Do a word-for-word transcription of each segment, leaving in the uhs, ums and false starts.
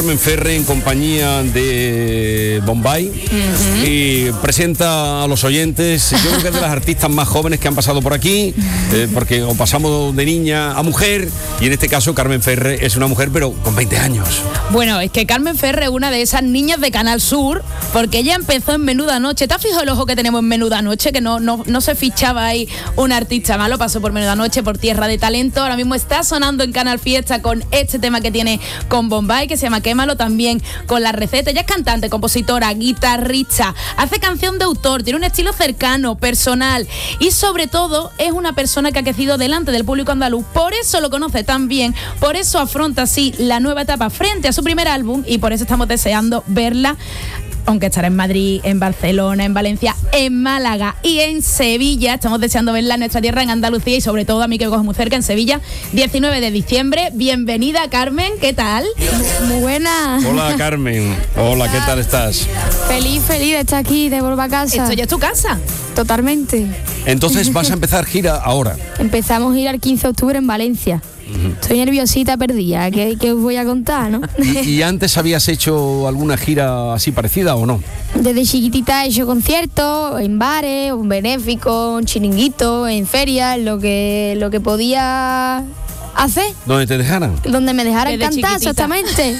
Carmen Ferre en compañía de Bombay uh-huh. y presenta a los oyentes. Yo creo que es de las artistas más jóvenes que han pasado por aquí, eh, porque o pasamos de niña a mujer, y en este caso Carmen Ferre es una mujer pero con veinte años. Bueno, es que Carmen Ferre es una de esas niñas de Canal Sur, porque ella empezó en Menuda Noche. ¿Te has fijado el ojo que tenemos en Menuda Noche? Que no, no, no se fichaba ahí un artista malo, pasó por Menuda Noche, por Tierra de Talento, ahora mismo está sonando en Canal Fiesta con este tema que tiene con Bombay, que se llama Quémalo, también con La Receta. Ella es cantante, compositora, guitarrista, hace canción de autor, tiene un estilo cercano, personal, y sobre todo es una persona que ha crecido delante del público andaluz. Por eso lo conoce tan bien, por eso afronta así la nueva etapa frente a su primer álbum, y por eso estamos deseando verla, aunque estará en Madrid, en Barcelona, en Valencia, en Málaga y en Sevilla. Estamos deseando verla en nuestra tierra, en Andalucía, y sobre todo a mí que cojo muy cerca, en Sevilla, diecinueve de diciembre. Bienvenida, Carmen, ¿qué tal? Muy buena. Hola, Carmen. Hola, ¿qué tal estás? Feliz, feliz de estar aquí, de volver a casa. ¿Esto ya es tu casa? Totalmente. Entonces vas a empezar gira ahora. Empezamos a ir al quince de octubre en Valencia. Uh-huh. Estoy nerviosita, perdida. ¿Qué, qué os voy a contar, no? ¿Y, ¿Y antes habías hecho alguna gira así parecida o no? Desde chiquitita he hecho conciertos en bares, un benéfico, un chiringuito, en ferias, lo que, lo que podía hacer. ¿Dónde te dejaran? Donde me dejaran Desde cantar, chiquitita. Exactamente.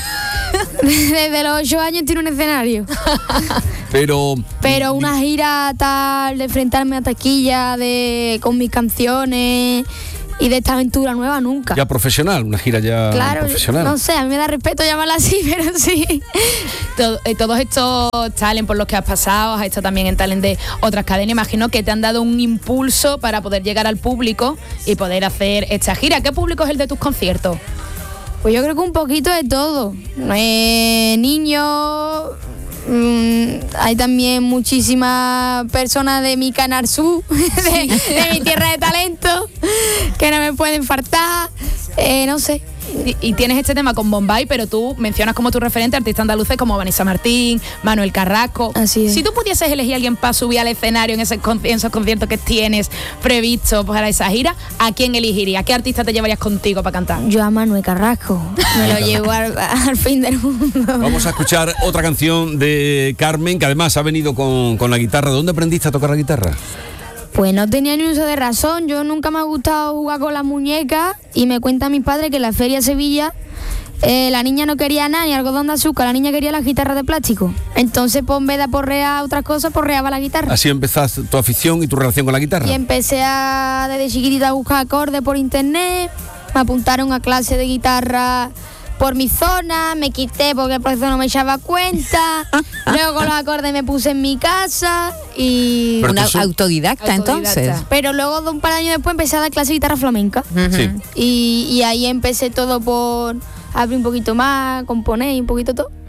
Desde los ocho años tiene un escenario. Pero... Pero una gira tal, de enfrentarme a taquilla, de con mis canciones y de esta aventura nueva, nunca. Ya profesional, una gira ya claro, profesional. No sé, a mí me da respeto llamarla así, pero sí. Todo, eh, todos estos talent por los que has pasado, has estado también en talent de otras cadenas, imagino que te han dado un impulso para poder llegar al público y poder hacer esta gira. ¿Qué público es el de tus conciertos? Pues yo creo que un poquito de todo. Eh, niños, mmm, hay también muchísimas personas de mi Canal Sur, de, de mi tierra de talento, que no me pueden faltar, eh, no sé. Y, y tienes este tema con Bombay, pero tú mencionas como tu referente artistas andaluces como Vanessa Martín, Manuel Carrasco. Así es. Si tú pudieses elegir a alguien para subir al escenario en, ese, en esos conciertos que tienes previsto para esa gira, ¿a quién elegirías? ¿Qué artista te llevarías contigo para cantar? Yo a Manuel Carrasco, me lo llevo al, al fin del mundo. Vamos a escuchar otra canción de Carmen, que además ha venido con, con la guitarra. ¿Dónde aprendiste a tocar la guitarra? Pues no tenía ni uso de razón. Yo nunca me ha gustado jugar con las muñecas, y me cuenta mi padre que en la feria de Sevilla eh, la niña no quería nada, ni algodón de azúcar, la niña quería las guitarras de plástico. Entonces, pues en vez de aporrear otras cosas, porreaba la guitarra. Así empezaste tu afición y tu relación con la guitarra. Y empecé a, desde chiquitita, a buscar acordes por internet. Me apuntaron a clase de guitarra por mi zona, me quité porque el profesor no me echaba cuenta. Luego con los acordes me puse en mi casa y... Pero una son... autodidacta, Autodidacta. entonces. Pero luego, de un par de años después, empecé a dar clase de guitarra flamenca. Uh-huh. Sí. Y, y ahí empecé todo por abrir un poquito más, componer y un poquito todo.